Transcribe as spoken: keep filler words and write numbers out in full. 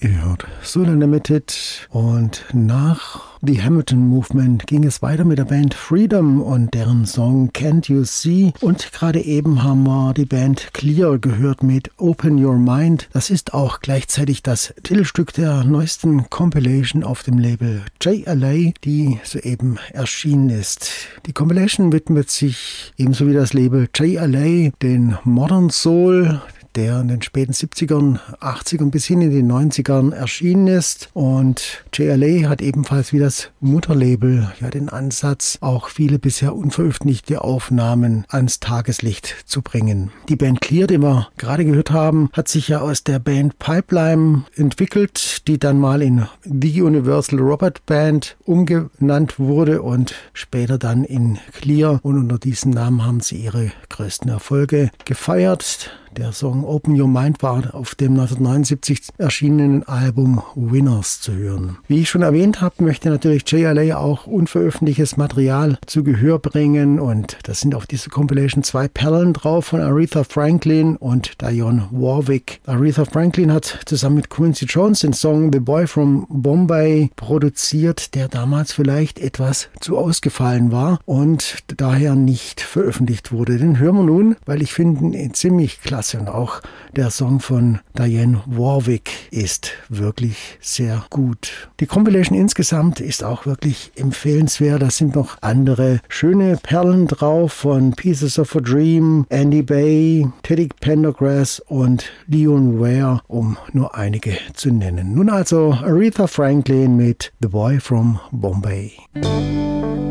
Ihr hört Soul Unlimited und nach The Hamilton Movement ging es weiter mit der Band Freedom und deren Song Can't You See, und gerade eben haben wir die Band Clear gehört mit Open Your Mind. Das ist auch gleichzeitig das Titelstück der neuesten Compilation auf dem Label J L A, die soeben erschienen ist. Die Compilation widmet sich ebenso wie das Label J L A den Modern Soul, der in den späten siebzigern, achtzigern bis hin in die neunzigern erschienen ist. Und J L A hat ebenfalls wie das Mutterlabel ja den Ansatz, auch viele bisher unveröffentlichte Aufnahmen ans Tageslicht zu bringen. Die Band Clear, die wir gerade gehört haben, hat sich ja aus der Band Pipeline entwickelt, die dann mal in The Universal Robot Band umgenannt wurde und später dann in Clear. Und unter diesem Namen haben sie ihre größten Erfolge gefeiert. Der Song Open Your Mind war auf dem neunzehnhundertneunundsiebzig erschienenen Album Winners zu hören. Wie ich schon erwähnt habe, möchte natürlich J L A auch unveröffentlichtes Material zu Gehör bringen, und da sind auf dieser Compilation zwei Perlen drauf von Aretha Franklin und Dionne Warwick. Aretha Franklin hat zusammen mit Quincy Jones den Song The Boy from Bombay produziert, der damals vielleicht etwas zu ausgefallen war und daher nicht veröffentlicht wurde. Den hören wir nun, weil ich finde ihn ziemlich klasse. Und auch der Song von Dionne Warwick ist wirklich sehr gut. Die Compilation insgesamt ist auch wirklich empfehlenswert. Da sind noch andere schöne Perlen drauf von Pieces of a Dream, Andy Bay, Teddy Pendergrass und Leon Ware, um nur einige zu nennen. Nun also Aretha Franklin mit The Boy from Bombay.